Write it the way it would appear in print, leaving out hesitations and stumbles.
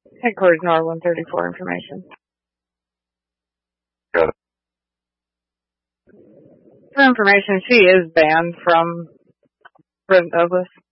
Headquarters NOR 134 information. Got it. For information, she is banned from President Douglas.